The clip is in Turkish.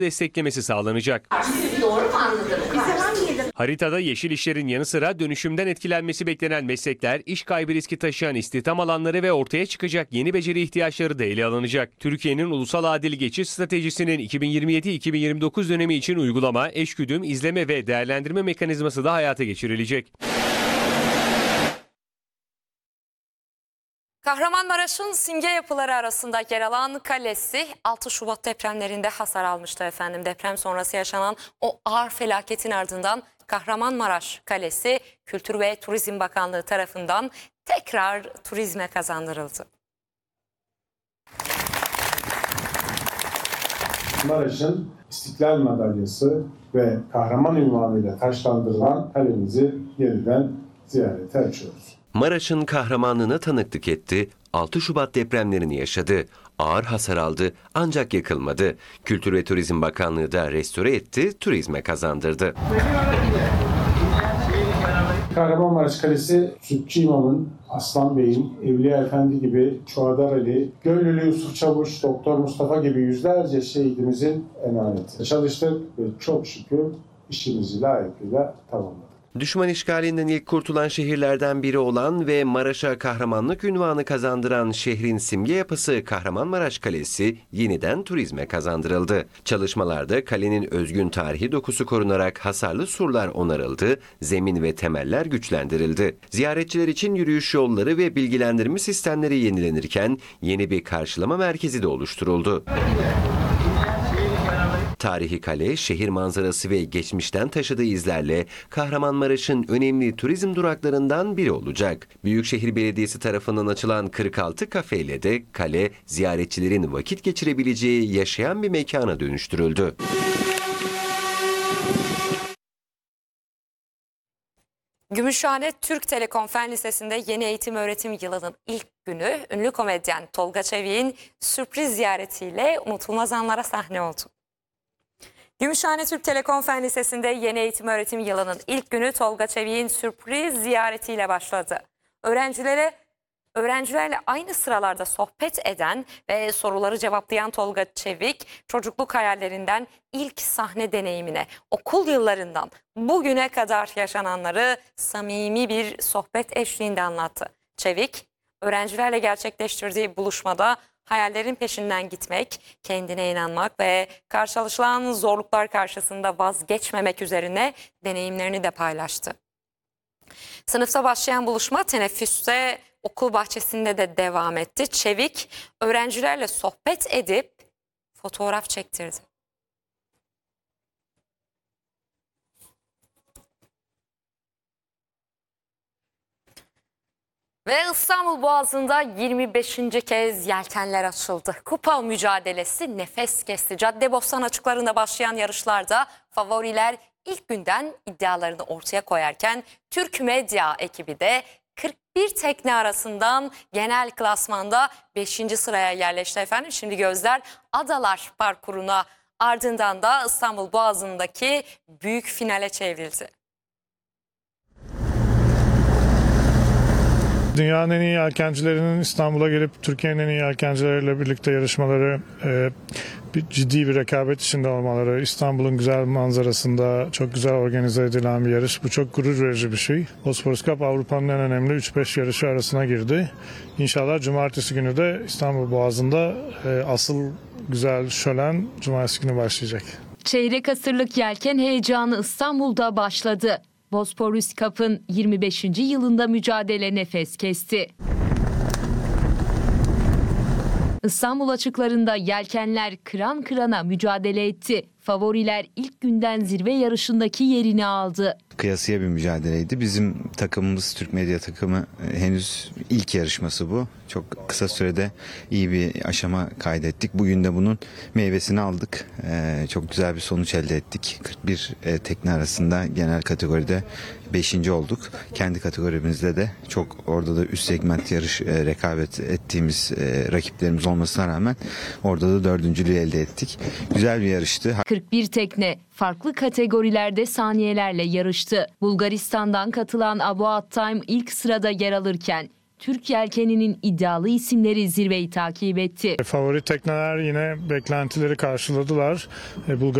desteklemesi sağlanacak. Doğru mu anladım? Haritada yeşil işlerin yanı sıra dönüşümden etkilenmesi beklenen meslekler, iş kaybı riski taşıyan istihdam alanları ve ortaya çıkacak yeni beceri ihtiyaçları da ele alınacak. Türkiye'nin Ulusal Adil Geçiş Stratejisi'nin 2027-2029 dönemi için uygulama, eşgüdüm, izleme ve değerlendirme mekanizması da hayata geçirilecek. Kahramanmaraş'ın simge yapıları arasında yer alan kalesi 6 Şubat depremlerinde hasar almıştı efendim. Deprem sonrası yaşanan o ağır felaketin ardından Kahramanmaraş Kalesi Kültür ve Turizm Bakanlığı tarafından tekrar turizme kazandırıldı. Maraş'ın İstiklal Madalyası ve kahraman unvanıyla taşlandırılan kalemizi yeniden ziyarete açıyoruz. Maraş'ın kahramanlığına tanıklık etti, 6 Şubat depremlerini yaşadı, ağır hasar aldı ancak yıkılmadı. Kültür ve Turizm Bakanlığı da restore etti, turizme kazandırdı. Kahramanmaraş Kalesi, Sütçü İmam'ın, Aslan Bey'in, Evliya Efendi gibi, Çuadar Ali, Göylülü Yusuf Çavuş, Doktor Mustafa gibi yüzlerce şehidimizin emaneti. Çalıştık ve çok şükür işimizi layıkıyla tamamladık. Düşman işgalinden ilk kurtulan şehirlerden biri olan ve Maraş'a kahramanlık unvanı kazandıran şehrin simge yapısı Kahramanmaraş Kalesi yeniden turizme kazandırıldı. Çalışmalarda kalenin özgün tarihi dokusu korunarak hasarlı surlar onarıldı, zemin ve temeller güçlendirildi. Ziyaretçiler için yürüyüş yolları ve bilgilendirme sistemleri yenilenirken yeni bir karşılama merkezi de oluşturuldu. Tarihi kale, şehir manzarası ve geçmişten taşıdığı izlerle Kahramanmaraş'ın önemli turizm duraklarından biri olacak. Büyükşehir Belediyesi tarafından açılan 46 kafe ile de kale, ziyaretçilerin vakit geçirebileceği yaşayan bir mekana dönüştürüldü. Gümüşhane Türk Telekom Fen Lisesi'nde yeni eğitim öğretim yılının ilk günü ünlü komedyen Tolga Çevik'in sürpriz ziyaretiyle unutulmaz anlara sahne oldu. Gümüşhane Türk Telekom Fen Lisesi'nde yeni eğitim öğretim yılının ilk günü Tolga Çevik'in sürpriz ziyaretiyle başladı. Öğrencilerle aynı sıralarda sohbet eden ve soruları cevaplayan Tolga Çevik, çocukluk hayallerinden ilk sahne deneyimine, okul yıllarından bugüne kadar yaşananları samimi bir sohbet eşliğinde anlattı. Çevik, öğrencilerle gerçekleştirdiği buluşmada hayallerin peşinden gitmek, kendine inanmak ve karşılaşılan zorluklar karşısında vazgeçmemek üzerine deneyimlerini de paylaştı. Sınıfta başlayan buluşma teneffüste okul bahçesinde de devam etti. Çevik öğrencilerle sohbet edip fotoğraf çektirdi. Ve İstanbul Boğazı'nda 25. kez yelkenler açıldı. Kupa mücadelesi nefes kesti. Caddebostan açıklarında başlayan yarışlarda favoriler ilk günden iddialarını ortaya koyarken Türk Medya ekibi de 41 tekne arasından genel klasmanda 5. sıraya yerleşti efendim. Şimdi gözler Adalar parkuruna, ardından da İstanbul Boğazı'ndaki büyük finale çevrildi. Dünyanın en iyi yelkencilerinin İstanbul'a gelip Türkiye'nin en iyi yelkencileriyle birlikte yarışmaları, ciddi bir rekabet içinde olmaları, İstanbul'un güzel manzarasında çok güzel organize edilen bir yarış. Bu çok gurur verici bir şey. Bosporus Cup Avrupa'nın en önemli 3-5 yarışı arasına girdi. İnşallah cumartesi günü de İstanbul Boğazı'nda asıl güzel şölen cumartesi günü başlayacak. Çeyrek asırlık yelken heyecanı İstanbul'da başladı. Bosporus Cup'ın 25. yılında mücadele nefes kesti. İstanbul açıklarında yelkenler kıran kırana mücadele etti. Favoriler ilk günden zirve yarışındaki yerini aldı. Kıyasıya bir mücadeleydi. Bizim takımımız, Türk Medya takımı, henüz ilk yarışması bu. Çok kısa sürede iyi bir aşama kaydettik. Bugün de bunun meyvesini aldık. Çok güzel bir sonuç elde ettik. 41 tekne arasında genel kategoride 5. olduk. Kendi kategorimizde de çok orada da üst segment yarış rekabet ettiğimiz rakiplerimiz olmasına rağmen orada da 4.'lüğü elde ettik. Güzel bir yarıştı. 41 tekne farklı kategorilerde saniyelerle yarıştı. Bulgaristan'dan katılan Abu Attime ilk sırada yer alırken Türk yelkeninin iddialı isimleri zirveyi takip etti. Favori tekneler yine beklentileri karşıladılar. Bulgaristan